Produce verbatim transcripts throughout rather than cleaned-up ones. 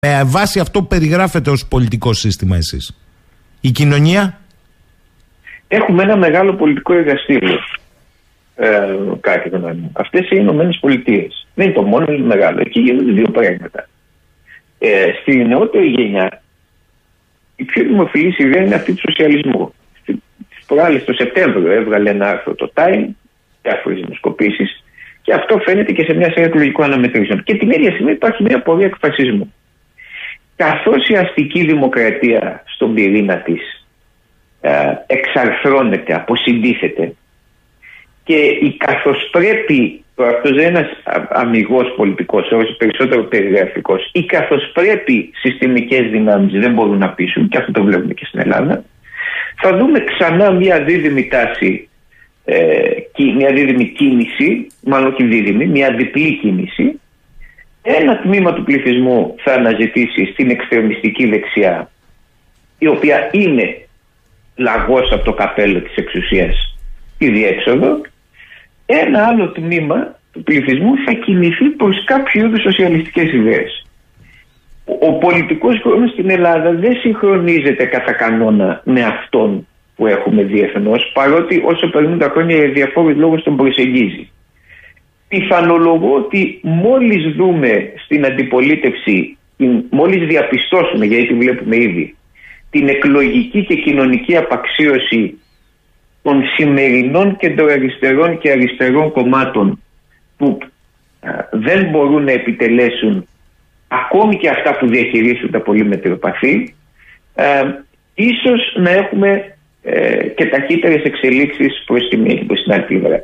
Με βάση αυτό που περιγράφετε ως πολιτικό σύστημα εσείς. Η κοινωνία. Έχουμε ένα μεγάλο πολιτικό εργαστήριο. Ε, κάτι γνώμη. Αυτές οι Ηνωμένες Πολιτείες. Δεν είναι το μόνο, είναι μεγάλο. Εκεί γίνονται δύο πράγματα. Ε, στη νεότερη γενιά, η πιο δημοφιλής ιδέα είναι αυτή του σοσιαλισμού. Στις προάλλες το Σεπτέμβριο έβγαλε ένα άρθρο το Time, διάφορες δημοσκοπήσεις, και αυτό φαίνεται και σε μια σειρά εκλογικών αναμετρήσεων. Και την ίδια στιγμή υπάρχει μια πορεία εκφασισμού. Καθώς η αστική δημοκρατία στον πυρήνα της ε, εξαρθρώνεται, αποσυντίθεται, και η καθώς πρέπει, αυτός δεν είναι ένας αμιγός πολιτικός, όσο περισσότερο περιγραφικός, οι καθώς πρέπει συστημικές δυνάμεις δεν μπορούν να πείσουν, και αυτό το βλέπουμε και στην Ελλάδα, θα δούμε ξανά μια δίδυμη τάση, ε, μια δίδυμη κίνηση, μάλλον όχι δίδυμη, μια διπλή κίνηση. Ένα τμήμα του πληθυσμού θα αναζητήσει στην εξτρεμιστική δεξιά, η οποία είναι λαγός από το καπέλο της εξουσίας, η διέξοδο. Ένα άλλο τμήμα του πληθυσμού θα κινηθεί προς κάποιο είδους σοσιαλιστικές ιδέες. Ο πολιτικός χρόνος στην Ελλάδα δεν συγχρονίζεται κατά κανόνα με αυτόν που έχουμε διεθνώς, παρότι όσο περνούν τα χρόνια για διαφόρους λόγους τον προσεγγίζει. Πιθανολογώ ότι μόλις δούμε στην αντιπολίτευση, μόλις διαπιστώσουμε, γιατί τη βλέπουμε ήδη, την εκλογική και κοινωνική απαξίωση των σημερινών κεντροαριστερών και αριστερών κομμάτων που α, δεν μπορούν να επιτελέσουν ακόμη και αυτά που διαχειρίζουν τα πολύ μετριοπαθή, α, ίσως να έχουμε ε, και ταχύτερες εξελίξεις προς τη μία και προς την άλλη πλευρά.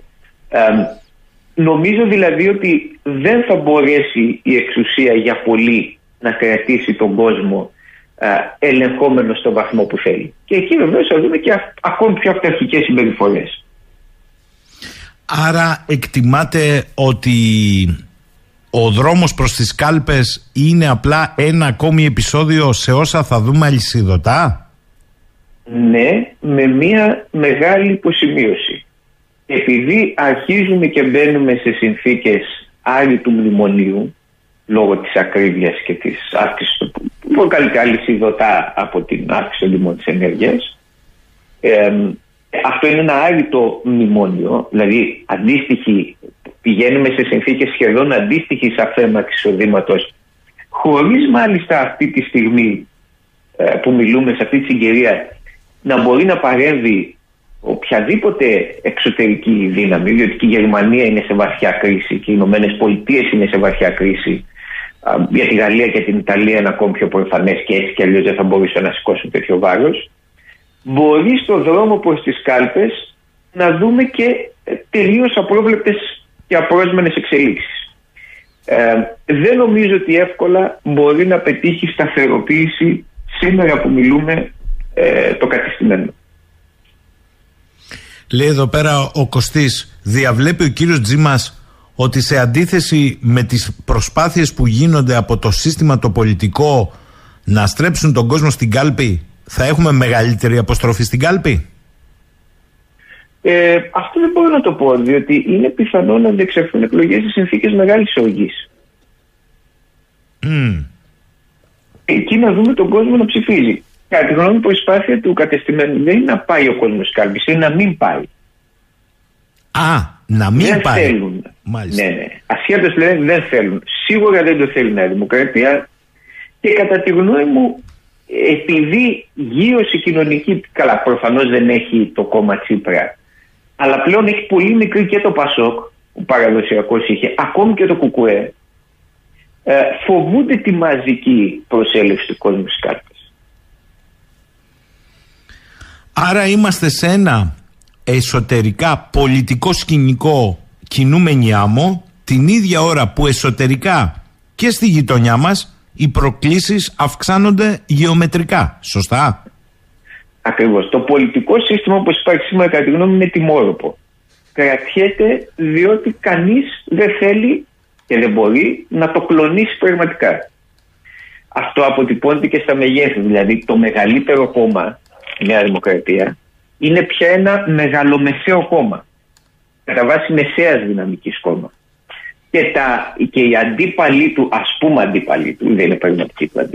Νομίζω δηλαδή ότι δεν θα μπορέσει η εξουσία για πολύ να κρατήσει τον κόσμο α, ελεγχόμενο στον βαθμό που θέλει. Και εκεί βεβαίως θα δούμε και α, ακόμη πιο αυταρχικές συμπεριφορές. Άρα εκτιμάτε ότι ο δρόμος προς τις κάλπες είναι απλά ένα ακόμη επεισόδιο σε όσα θα δούμε αλυσιδωτά? Ναι, με μια μεγάλη υποσημείωση. Επειδή αρχίζουμε και μπαίνουμε σε συνθήκες άρρητου μνημονίου, λόγω της ακρίβειας και της αύξησης του, που προκαλεί αλυσιδωτά από την αύξηση των τιμών της ενέργειας, ε, αυτό είναι ένα άρρητο μνημόνιο, δηλαδή αντίστοιχη, πηγαίνουμε σε συνθήκες σχεδόν αντίστοιχης αφέμαξης εισοδήματος, χωρίς μάλιστα αυτή τη στιγμή ε, που μιλούμε, σε αυτή τη συγκυρία, να μπορεί να παρέμβει οποιαδήποτε εξωτερική δύναμη, διότι και η Γερμανία είναι σε βαθιά κρίση και οι Ηνωμένες Πολιτείες είναι σε βαθιά κρίση. Για τη Γαλλία και την Ιταλία είναι ακόμη πιο προφανές, και έτσι κι αλλιώς δεν θα μπορούσαν να σηκώσουν τέτοιο βάρος. Μπορεί στον δρόμο προς τις κάλπες να δούμε και τελείως απρόβλεπτες και απρόσμενες εξελίξεις. Ε, δεν νομίζω ότι εύκολα μπορεί να πετύχει σταθεροποίηση σήμερα που μιλούμε ε, το κατεστημένο. Λέει εδώ πέρα ο Κωστής, διαβλέπει ο κύριος Τζίμας ότι σε αντίθεση με τις προσπάθειες που γίνονται από το σύστημα το πολιτικό να στρέψουν τον κόσμο στην κάλπη, θα έχουμε μεγαλύτερη αποστροφή στην κάλπη? Ε, αυτό δεν μπορώ να το πω, διότι είναι πιθανό να διεξαχθούν εκλογές σε συνθήκες μεγάλης οργής. Mm. Εκεί να δούμε τον κόσμο να ψηφίζει. Κατά τη γνώμη μου, η προσπάθεια του κατεστημένου δεν είναι να πάει ο κόσμος κάλπης, είναι να μην πάει. Α, να μην δεν πάει. Θέλουν. Μάλιστα. Ναι, ναι. Ασχέτως λένε δεν θέλουν. Σίγουρα δεν το θέλει η Νέα Δημοκρατία, και κατά τη γνώμη μου, επειδή γύρωση κοινωνική, καλά, προφανώς δεν έχει το κόμμα Τσίπρα, αλλά πλέον έχει πολύ μικρή και το Πασόκ, που παραδοσιακώς είχε, ακόμη και το Κουκουέ, ε, φοβούνται τη μαζική προσέλευση του κόσμου στις κάλπες. Άρα είμαστε σε ένα εσωτερικά πολιτικό σκηνικό κινούμενη άμμο, την ίδια ώρα που εσωτερικά και στη γειτονιά μας οι προκλήσεις αυξάνονται γεωμετρικά. Σωστά? Ακριβώς. Το πολιτικό σύστημα όπως υπάρχει σήμερα, κατά τη γνώμη μου, είναι τιμόρροπο. Κρατιέται διότι κανείς δεν θέλει και δεν μπορεί να το κλονίσει πραγματικά. Αυτό αποτυπώνεται και στα μεγέθη. Δηλαδή το μεγαλύτερο κόμμα, η Νέα Δημοκρατία, είναι πια ένα μεγαλομεσαίο κόμμα. Κατά βάση μεσαίας δυναμικής κόμμα. Και, τα, και οι αντίπαλοι του, ας πούμε αντίπαλοι του, δεν είναι πραγματικοί του